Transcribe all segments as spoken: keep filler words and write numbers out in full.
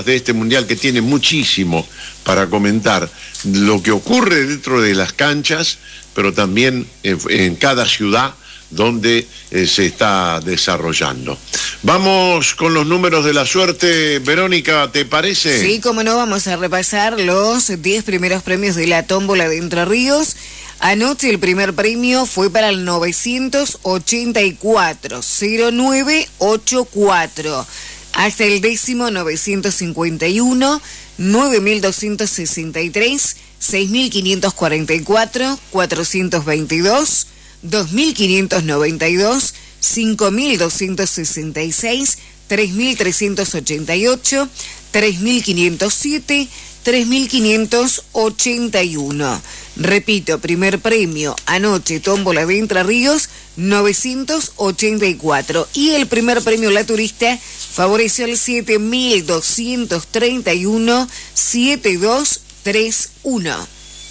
de este mundial que tiene muchísimo para comentar, lo que ocurre dentro de las canchas, pero también en, en cada ciudad donde eh, se está desarrollando. Vamos con los números de la suerte, Verónica, ¿te parece? Sí, como no, vamos a repasar los diez primeros premios de la tómbola de Entre Ríos. Anoche el primer premio fue para el novecientos ochenta y cuatro, cero nueve ochenta y cuatro. Hasta el décimo novecientos cincuenta y uno, nueve mil doscientos sesenta y tres, seis mil quinientos cuarenta y cuatro, cuatrocientos veintidós, dos mil quinientos noventa y dos, cinco mil doscientos sesenta y seis, tres mil trescientos ochenta y ocho, tres mil quinientos siete, tres mil quinientos ochenta y uno. Repito, primer premio, anoche, tómbola de Entre Ríos, novecientos ochenta y cuatro. Y el primer premio, La Turista, favoreció el siete mil doscientos treinta y uno, setenta y dos treinta y uno.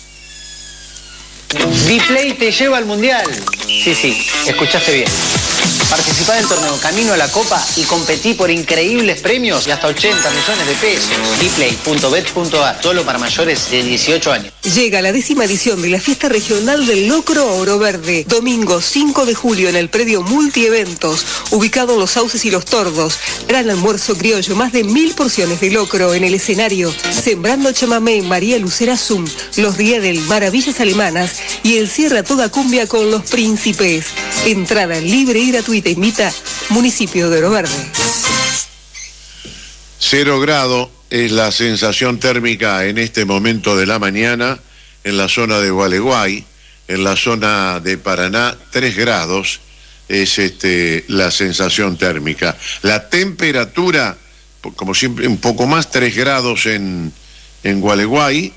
Dplay te lleva al Mundial. Sí, sí, escuchaste bien. Participá del torneo Camino a la Copa y competí por increíbles premios y hasta ochenta millones de pesos. Dplay punto bet punto a, solo para mayores de dieciocho años. Llega la décima edición de la Fiesta Regional del Locro Oro Verde. Domingo cinco de julio en el predio Multieventos, ubicado en Los Sauces y Los Tordos. Gran almuerzo criollo, más de mil porciones de locro en el escenario. Sembrando chamamé, María Lucera Zum, Los Días del Maravillas Alemanas y el cierre a toda cumbia con Los Príncipes. Entrada libre y gratuita. Invita Municipio de Oro Verde. Cero grado es la sensación térmica en este momento de la mañana en la zona de Gualeguay, en la zona de Paraná, tres grados es este, la sensación térmica. La temperatura, como siempre, un poco más, tres grados en, en Gualeguay,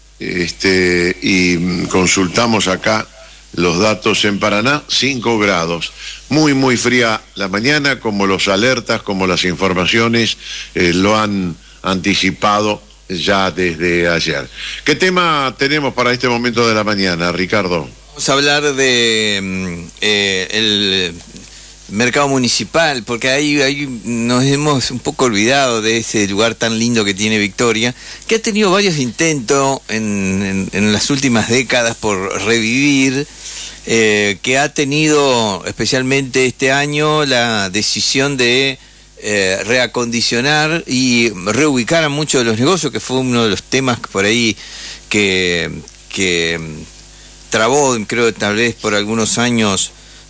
este, y consultamos acá los datos en Paraná, cinco grados. Muy, muy fría la mañana, como los alertas, como las informaciones eh, lo han anticipado ya desde ayer. ¿Qué tema tenemos para este momento de la mañana, Ricardo? Vamos a hablar de eh, el mercado municipal, porque ahí, ahí nos hemos un poco olvidado de ese lugar tan lindo que tiene Victoria, que ha tenido varios intentos en, en, en las últimas décadas por revivir, eh, que ha tenido especialmente este año la decisión de eh, reacondicionar y reubicar a muchos de los negocios, que fue uno de los temas por ahí que, que trabó, creo, tal vez por algunos años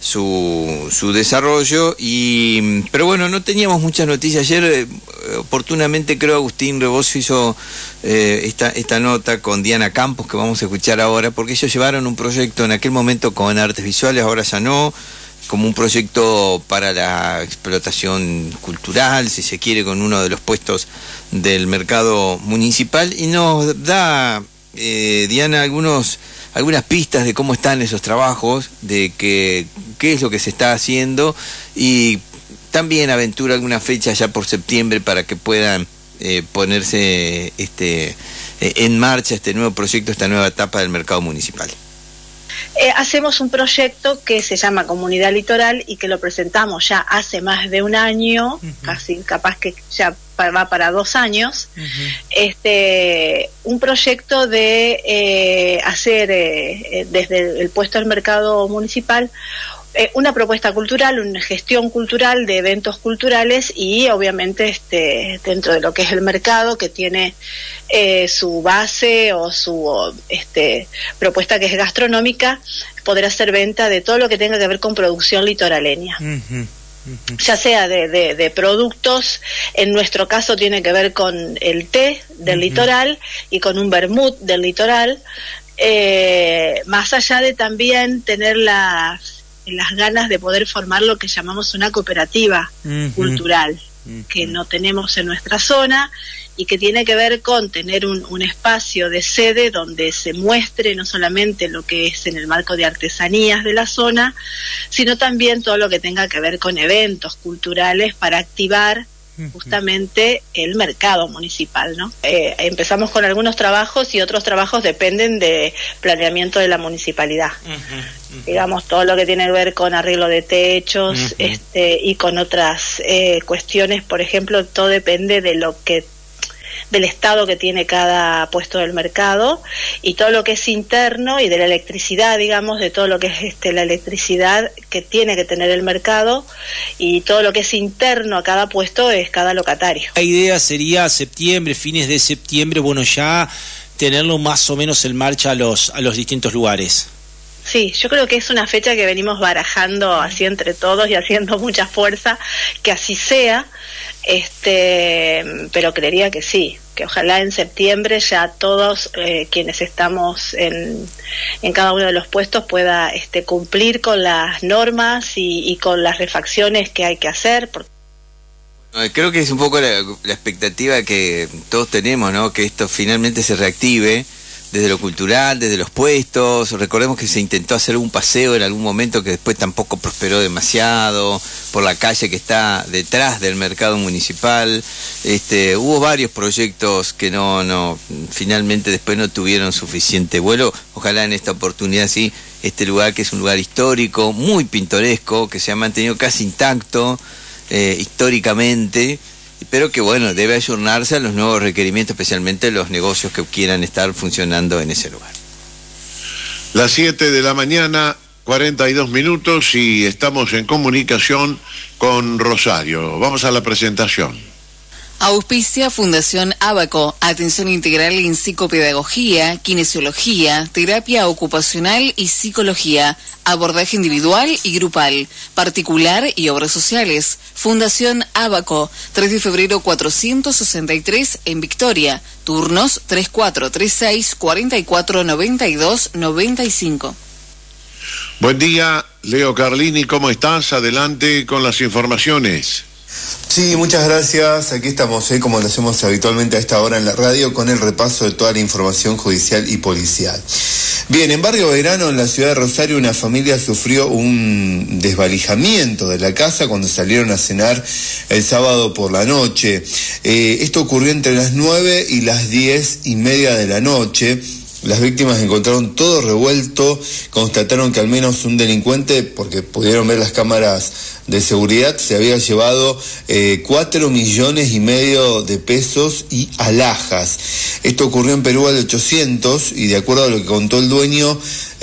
su, su desarrollo, y pero bueno, no teníamos muchas noticias. Ayer eh, oportunamente creo Agustín Rebozo hizo eh, esta, esta nota con Diana Campos, que vamos a escuchar ahora, porque ellos llevaron un proyecto en aquel momento con artes visuales, ahora ya no, como un proyecto para la explotación cultural, si se quiere, con uno de los puestos del mercado municipal, y nos da eh, Diana algunos algunas pistas de cómo están esos trabajos, de que, qué es lo que se está haciendo, y también aventura alguna fecha ya por septiembre para que puedan eh, ponerse este, eh, en marcha este nuevo proyecto, esta nueva etapa del mercado municipal. Eh, hacemos un proyecto que se llama Comunidad Litoral y que lo presentamos ya hace más de un año, uh-huh. casi capaz que ya va para dos años, uh-huh. este un proyecto de eh, hacer eh, desde el puesto del mercado municipal eh, una propuesta cultural, una gestión cultural de eventos culturales, y obviamente este dentro de lo que es el mercado, que tiene eh, su base o su este propuesta que es gastronómica, poder hacer venta de todo lo que tenga que ver con producción litoraleña. Uh-huh. Uh-huh. Ya sea de, de, de productos, en nuestro caso tiene que ver con el té del uh-huh. litoral y con un vermut del litoral, eh, más allá de también tener las, las ganas de poder formar lo que llamamos una cooperativa uh-huh. cultural, uh-huh. que no tenemos en nuestra zona, y que tiene que ver con tener un, un espacio de sede donde se muestre no solamente lo que es en el marco de artesanías de la zona, sino también todo lo que tenga que ver con eventos culturales para activar justamente el mercado municipal, ¿no? Eh, empezamos con algunos trabajos, y otros trabajos dependen de planeamiento de la municipalidad. Uh-huh, uh-huh. Digamos, todo lo que tiene que ver con arreglo de techos, uh-huh. este, y con otras eh, cuestiones, por ejemplo, todo depende de lo que del estado que tiene cada puesto del mercado, y todo lo que es interno y de la electricidad, digamos, de todo lo que es este, la electricidad que tiene que tener el mercado, y todo lo que es interno a cada puesto es cada locatario. La idea sería septiembre, fines de septiembre, bueno, ya tenerlo más o menos en marcha a los, a los distintos lugares. Sí, yo creo que es una fecha que venimos barajando así entre todos y haciendo mucha fuerza, que así sea, este, pero creería que sí, que ojalá en septiembre ya todos eh, quienes estamos en, en cada uno de los puestos pueda este, cumplir con las normas y, y con las refacciones que hay que hacer. Porque creo que es un poco la, la expectativa que todos tenemos, ¿no? Que esto finalmente se reactive desde lo cultural, desde los puestos. Recordemos que se intentó hacer un paseo en algún momento que después tampoco prosperó demasiado, por la calle que está detrás del mercado municipal. Este, hubo varios proyectos que no, no, finalmente después no tuvieron suficiente vuelo. Ojalá en esta oportunidad sí, este lugar, que es un lugar histórico, muy pintoresco, que se ha mantenido casi intacto eh, históricamente, pero que bueno, debe ayornarse a los nuevos requerimientos, especialmente los negocios que quieran estar funcionando en ese lugar. Las siete de la mañana, cuarenta y dos minutos, y estamos en comunicación con Rosario. Vamos a la presentación. Auspicia Fundación Ábaco, atención integral en psicopedagogía, kinesiología, terapia ocupacional y psicología, abordaje individual y grupal, particular y obras sociales. Fundación Ábaco, tres de febrero cuatrocientos sesenta y tres en Victoria, turnos treinta y cuatro treinta y seis, cuarenta y cuatro, noventa y dos, noventa y cinco. Buen día, Leo Carlini, ¿cómo estás? Adelante con las informaciones. Sí, muchas gracias. Aquí estamos, ¿eh? como lo hacemos habitualmente a esta hora en la radio, con el repaso de toda la información judicial y policial. Bien, en Barrio Verano, en la ciudad de Rosario, una familia sufrió un desvalijamiento de la casa cuando salieron a cenar el sábado por la noche. Eh, esto ocurrió entre las nueve y las diez y media de la noche. Las víctimas encontraron todo revuelto, constataron que al menos un delincuente, porque pudieron ver las cámaras de seguridad, se había llevado eh, cuatro millones y medio de pesos y alhajas. Esto ocurrió en Perú al ochocientos, y de acuerdo a lo que contó el dueño,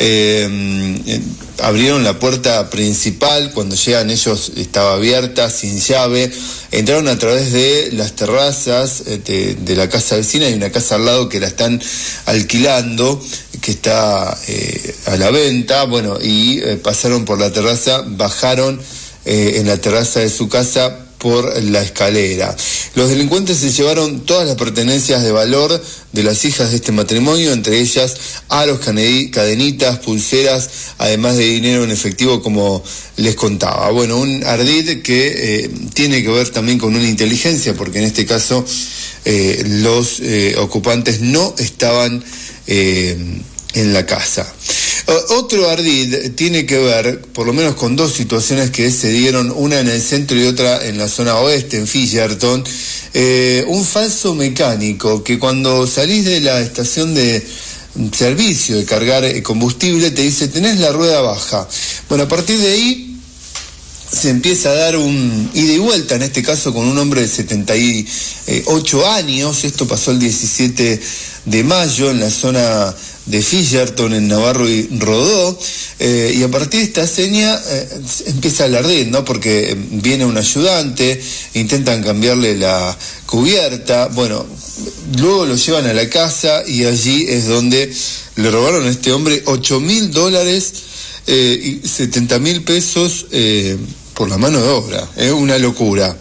eh, eh, abrieron la puerta principal. Cuando llegan ellos estaba abierta, sin llave. Entraron a través de las terrazas de, de la casa vecina. Hay una casa al lado que la están alquilando, que está eh, a la venta, bueno, y eh, pasaron por la terraza, bajaron eh, en la terraza de su casa por la escalera. Los delincuentes se llevaron todas las pertenencias de valor de las hijas de este matrimonio, entre ellas aros, cadenitas, pulseras, además de dinero en efectivo, como les contaba. Bueno, un ardid que eh, tiene que ver también con una inteligencia, porque en este caso eh, los eh, ocupantes no estaban eh, en la casa. Otro ardid tiene que ver, por lo menos, con dos situaciones que se dieron, una en el centro y otra en la zona oeste, en Fisherton. Eh, un falso mecánico que cuando salís de la estación de servicio de cargar combustible te dice: tenés la rueda baja. Bueno, a partir de ahí se empieza a dar un ida y vuelta, en este caso con un hombre de setenta y ocho años. Esto pasó el diecisiete de mayo en la zona de Fisherton, en Navarro y Rodó, eh, y a partir de esta seña eh, empieza a alardear, ¿no? Porque viene un ayudante, intentan cambiarle la cubierta, bueno, luego lo llevan a la casa y allí es donde le robaron a este hombre ocho mil dólares eh, y setenta mil pesos eh, por la mano de obra. Es una locura.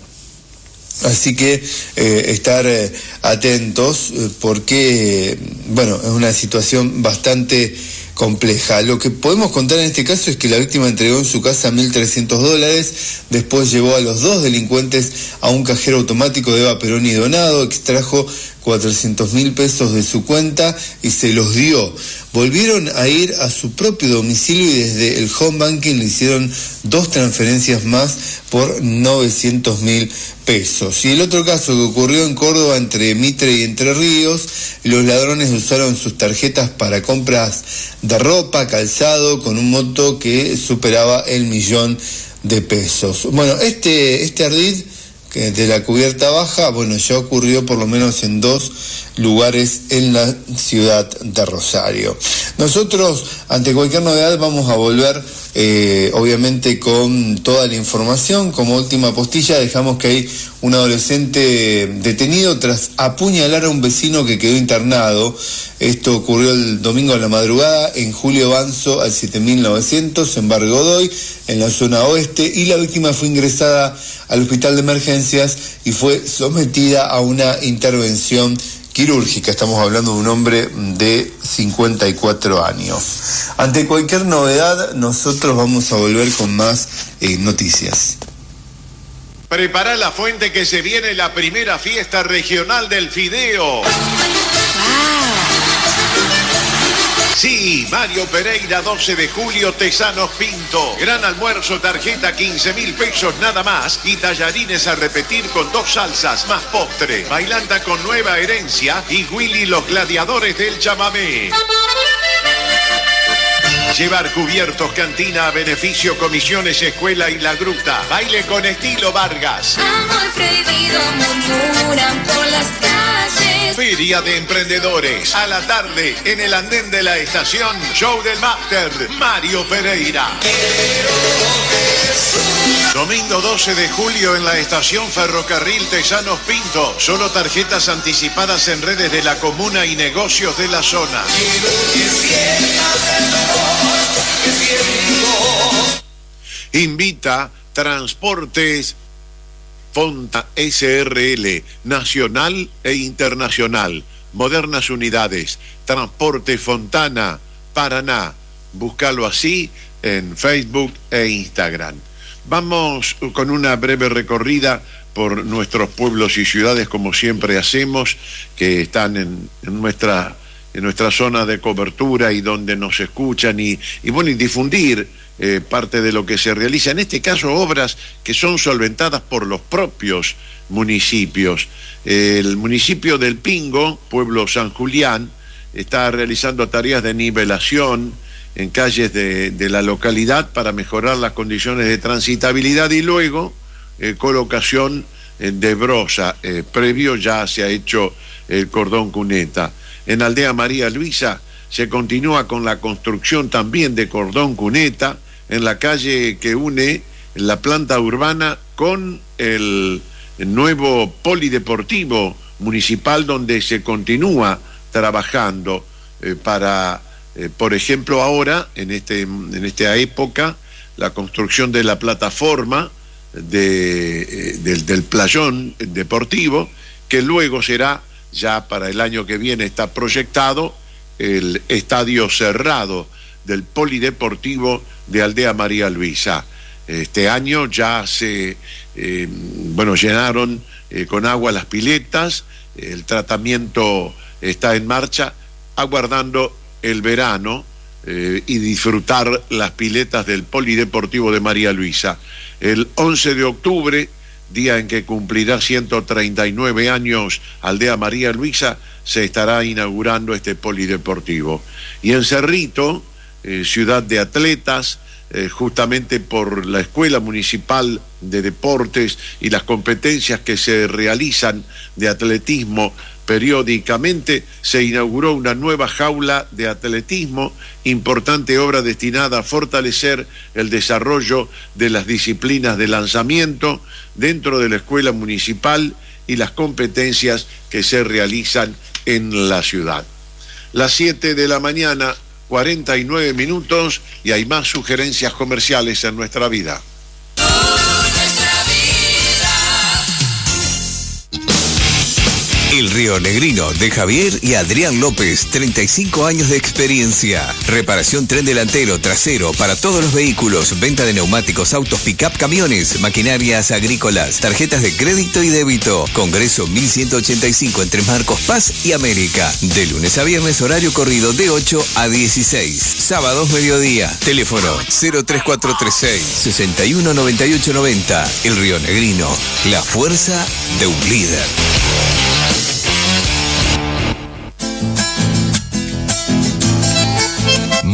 Así que eh, estar eh, atentos eh, porque, bueno, es una situación bastante compleja. Lo que podemos contar en este caso es que la víctima entregó en su casa mil trescientos dólares, después llevó a los dos delincuentes a un cajero automático de Eva Perón y Donado, extrajo cuatrocientos mil pesos de su cuenta y se los dio. Volvieron a ir a su propio domicilio y desde el home banking le hicieron dos transferencias más por novecientos mil pesos. Y el otro caso que ocurrió en Córdoba, entre Mitre y Entre Ríos, los ladrones usaron sus tarjetas para compras de ropa, calzado, con un monto que superaba el millón de pesos. Bueno, este, este ardid que de la cubierta baja, bueno, ya ocurrió por lo menos en dos lugares en la ciudad de Rosario. Nosotros, ante cualquier novedad, vamos a volver, eh, obviamente, con toda la información. Como última postilla, dejamos que hay un adolescente detenido tras apuñalar a un vecino que quedó internado. Esto ocurrió el domingo a la madrugada en Julio Banzo al siete mil novecientos, en Barrio Godoy, en la zona oeste, y la víctima fue ingresada al hospital de emergencias y fue sometida a una intervención quirúrgica. Estamos hablando de un hombre de cincuenta y cuatro años. Ante cualquier novedad, nosotros vamos a volver con más eh, noticias. Prepara la fuente que se viene la primera fiesta regional del fideo. Sí, Mario Pereira, doce de julio, Tesanos Pinto. Gran almuerzo, tarjeta quince mil pesos nada más. Y tallarines a repetir con dos salsas más postre. Bailanta con Nueva Herencia y Willy los gladiadores del chamamé. Llevar cubiertos, cantina a beneficio, comisiones, escuela y la gruta. Baile con estilo Vargas. Amor prohibido murmuran por las calles. Feria de Emprendedores. A la tarde, en el andén de la estación, show del máster, Mario Pereira. Domingo doce de julio en la estación Ferrocarril Tesanos Pinto. Solo tarjetas anticipadas en redes de la comuna y negocios de la zona. Invita Transportes Fonta S R L, nacional e internacional. Modernas unidades. Transporte Fontana, Paraná. Búscalo así en Facebook e Instagram. Vamos con una breve recorrida por nuestros pueblos y ciudades, como siempre hacemos, que están en, en nuestra en nuestra zona de cobertura y donde nos escuchan y, y bueno, y difundir eh, parte de lo que se realiza, en este caso obras que son solventadas por los propios municipios. Eh, el municipio del Pingo, pueblo San Julián, está realizando tareas de nivelación en calles de, de la localidad para mejorar las condiciones de transitabilidad y luego eh, colocación eh, de brosa. Eh, previo ya se ha hecho el cordón cuneta. En Aldea María Luisa se continúa con la construcción también de cordón cuneta en la calle que une la planta urbana con el nuevo polideportivo municipal, donde se continúa trabajando eh, para, eh, por ejemplo, ahora, en, este, en esta época, la construcción de la plataforma de, eh, del, del playón deportivo, que luego será, ya para el año que viene está proyectado, el estadio cerrado del polideportivo de Aldea María Luisa. Este año ya se, eh, bueno, llenaron eh, con agua las piletas, el tratamiento está en marcha, aguardando el verano eh, y disfrutar las piletas del polideportivo de María Luisa. El once de octubre, día en que cumplirá ciento treinta y nueve años Aldea María Luisa, se estará inaugurando este polideportivo. Y en Cerrito, eh, ciudad de atletas, eh, justamente por la Escuela Municipal de Deportes y las competencias que se realizan de atletismo periódicamente, se inauguró una nueva jaula de atletismo, importante obra destinada a fortalecer el desarrollo de las disciplinas de lanzamiento dentro de la escuela municipal y las competencias que se realizan en la ciudad. Las siete de la mañana, cuarenta y nueve minutos, y hay más sugerencias comerciales en nuestra vida. El Río Negrino, de Javier y Adrián López, treinta y cinco años de experiencia. Reparación tren delantero, trasero, para todos los vehículos. Venta de neumáticos, autos, pick-up, camiones, maquinarias agrícolas, tarjetas de crédito y débito. Congreso mil ciento ochenta y cinco entre Marcos Paz y América. De lunes a viernes, horario corrido de ocho a dieciséis. Sábados, mediodía. Teléfono cero tres cuatro tres seis, seis uno nueve ocho nueve cero. El Río Negrino, la fuerza de un líder.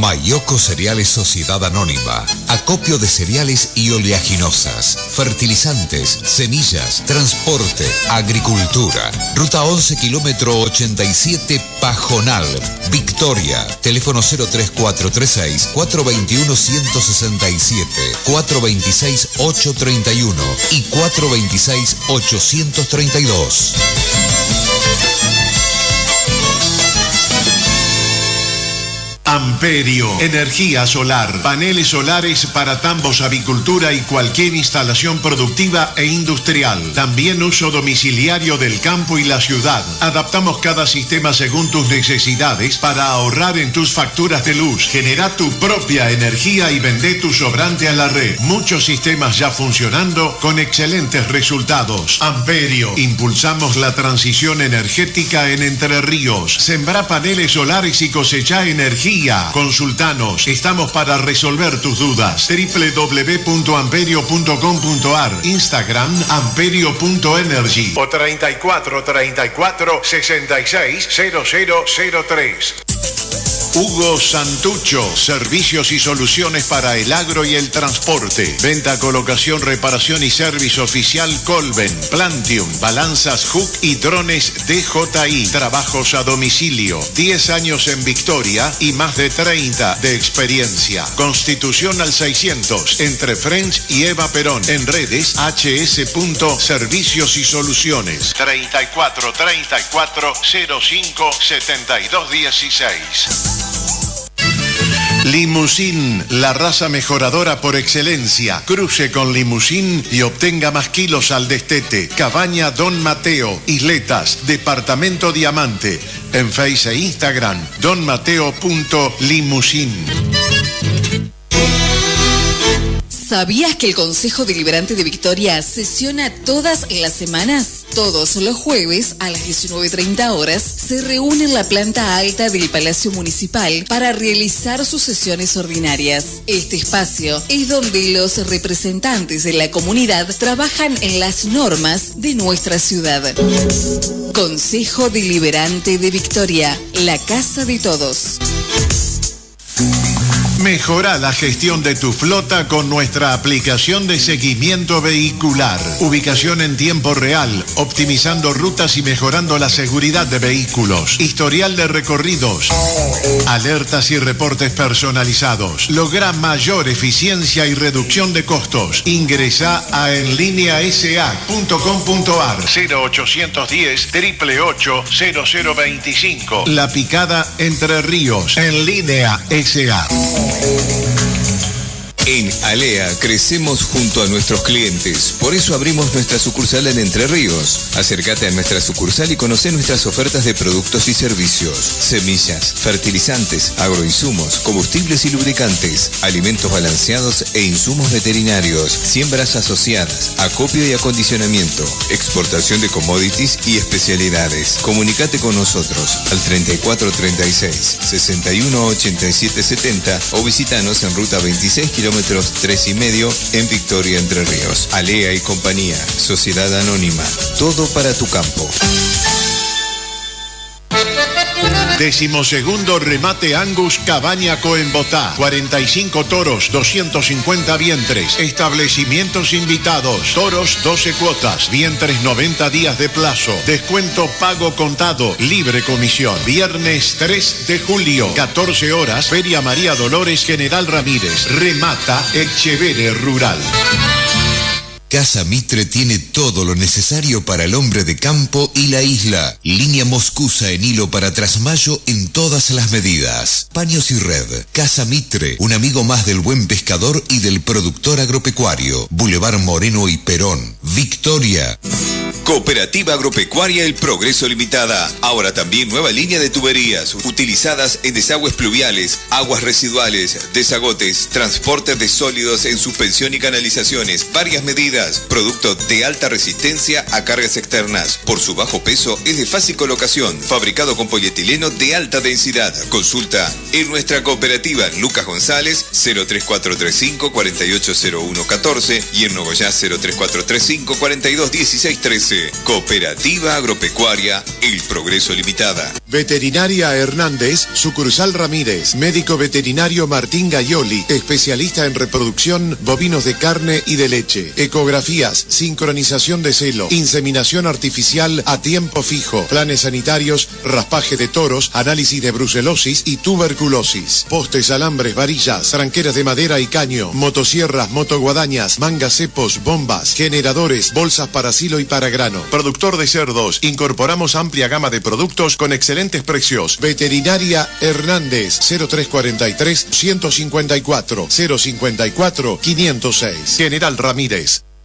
Mayoco Cereales Sociedad Anónima. Acopio de cereales y oleaginosas, fertilizantes, semillas, transporte, agricultura. Ruta once, kilómetro ochenta y siete, Pajonal, Victoria. Teléfono cero tres cuatro tres seis, cuatro dos uno, uno seis siete, cuatro dos seis, ocho tres uno y cuatro dos seis, ocho tres dos. Amperio, energía solar, paneles solares para tambos, avicultura y cualquier instalación productiva e industrial. También uso domiciliario del campo y la ciudad. Adaptamos cada sistema según tus necesidades para ahorrar en tus facturas de luz. Genera tu propia energía y vende tu sobrante a la red. Muchos sistemas ya funcionando con excelentes resultados. Amperio, impulsamos la transición energética en Entre Ríos. Sembra paneles solares y cosecha energía. Consultanos, estamos para resolver tus dudas. doble u doble u doble u punto amperio punto com punto a r, Instagram amperio punto energy o treinta y cuatro, treinta y cuatro, sesenta y seis, cero cero cero tres. Hugo Santucho, servicios y soluciones para el agro y el transporte. Venta, colocación, reparación y servicio oficial Colben, Plantium, balanzas Hook y drones D J I. Trabajos a domicilio. diez años en Victoria y más de treinta de experiencia. Constitución al seiscientos, entre French y Eva Perón. En redes h s punto servicios y soluciones. treinta y cuatro, treinta y cuatro, cero cinco, setenta y dos dieciséis. Limusín, la raza mejoradora por excelencia. Cruce con Limusín y obtenga más kilos al destete. Cabaña Don Mateo, Isletas, Departamento Diamante. En Face e Instagram, donmateo punto limusín. ¿Sabías que el Consejo Deliberante de Victoria sesiona todas las semanas? Todos los jueves a las diecinueve treinta horas se reúne en la planta alta del Palacio Municipal para realizar sus sesiones ordinarias. Este espacio es donde los representantes de la comunidad trabajan en las normas de nuestra ciudad. Consejo Deliberante de Victoria, la casa de todos. Mejora la gestión de tu flota con nuestra aplicación de seguimiento vehicular. Ubicación en tiempo real, optimizando rutas y mejorando la seguridad de vehículos. Historial de recorridos. Alertas y reportes personalizados. Logra mayor eficiencia y reducción de costos. Ingresa a enlinea s a punto com punto a r. cero ochocientos diez, ocho ocho ocho, cero cero veinticinco. La Picada, Entre Ríos. Enlinea S A. En Alea crecemos junto a nuestros clientes, por eso abrimos nuestra sucursal en Entre Ríos. Acércate a nuestra sucursal y conoce nuestras ofertas de productos y servicios: semillas, fertilizantes, agroinsumos, combustibles y lubricantes, alimentos balanceados e insumos veterinarios, siembras asociadas, acopio y acondicionamiento, exportación de commodities y especialidades. Comunicate con nosotros al treinta y cuatro treinta y seis, sesenta y uno ochenta y siete setenta o visítanos en ruta veintiséis, kilómetros tres y medio en Victoria, Entre Ríos. Alea y compañía, Sociedad Anónima, todo para tu campo. Decimosegundo remate Angus Cabaña Coembotá. cuarenta y cinco toros, doscientos cincuenta vientres. Establecimientos invitados. Toros doce cuotas. Vientres noventa días de plazo. Descuento pago contado. Libre comisión. Viernes tres de julio, catorce horas. Feria María Dolores General Ramírez. Remata Echevere Rural. Casa Mitre tiene todo lo necesario para el hombre de campo y la isla. Línea Moscusa en hilo para trasmayo en todas las medidas. Paños y red. Casa Mitre, un amigo más del buen pescador y del productor agropecuario. Boulevard Moreno y Perón, Victoria. Cooperativa Agropecuaria El Progreso Limitada. Ahora también nueva línea de tuberías utilizadas en desagües pluviales, aguas residuales, desagotes, transporte de sólidos en suspensión y canalizaciones. Varias medidas. Gas, producto de alta resistencia a cargas externas. Por su bajo peso es de fácil colocación, fabricado con polietileno de alta densidad. Consulta en nuestra cooperativa Lucas González cero tres cuatro tres cinco, cuatro ocho cero uno uno cuatro y en Nogoyá cero tres cuatro tres cinco, cuatro dos uno seis uno tres. Cooperativa Agropecuaria El Progreso Limitada. Veterinaria Hernández, sucursal Ramírez. Médico veterinario Martín Gaioli, especialista en reproducción bovinos de carne y de leche. Ecografías, sincronización de celo, inseminación artificial a tiempo fijo, planes sanitarios, raspaje de toros, análisis de brucelosis y tuberculosis. Postes, alambres, varillas, tranqueras de madera y caño, motosierras, motoguadañas, mangas, cepos, bombas, generadores, bolsas para silo y para grano. Productor de cerdos. Incorporamos amplia gama de productos con excelentes precios. Veterinaria Hernández, cero tres cuatro tres, uno cinco cuatro, cero cinco cuatro, quinientos seis. General Ramírez.